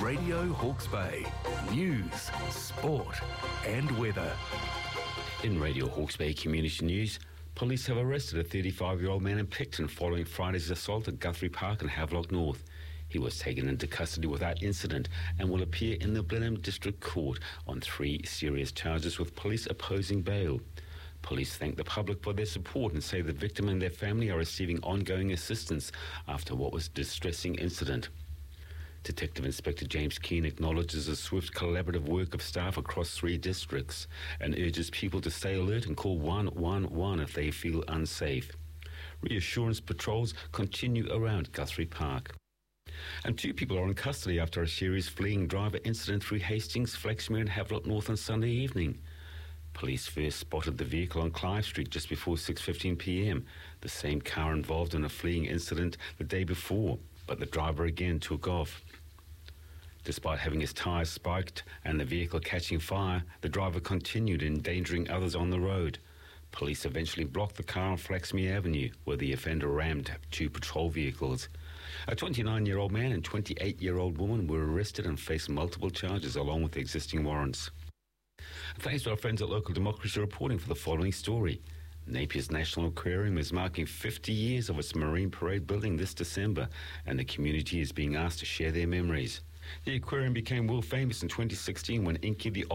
Radio Hawke's Bay. News, sport and weather. In Radio Hawke's Bay Community News, police have arrested a 35-year-old man in Picton following Friday's assault at Guthrie Park in Havelock North. He was taken into custody without incident and will appear in the Blenheim District Court on 3 serious charges with police opposing bail. Police thank the public for their support and say the victim and their family are receiving ongoing assistance after what was a distressing incident. Detective Inspector James Keane acknowledges the swift collaborative work of staff across 3 districts and urges people to stay alert and call 111 if they feel unsafe. Reassurance patrols continue around Guthrie Park. And 2 people are in custody after a serious fleeing driver incident through Hastings, Flaxmere and Havelock North on Sunday evening. Police first spotted the vehicle on Clive Street just before 6:15 p.m, the same car involved in a fleeing incident the day before, but the driver again took off. Despite having his tyres spiked and the vehicle catching fire, the driver continued endangering others on the road. Police eventually blocked the car on Flaxmere Avenue, where the offender rammed 2 patrol vehicles. A 29-year-old man and 28-year-old woman were arrested and faced multiple charges along with existing warrants. Thanks to our friends at Local Democracy reporting for the following story. Napier's National Aquarium is marking 50 years of its Marine Parade building this December, and the community is being asked to share their memories. The aquarium became world famous in 2016 when Inky the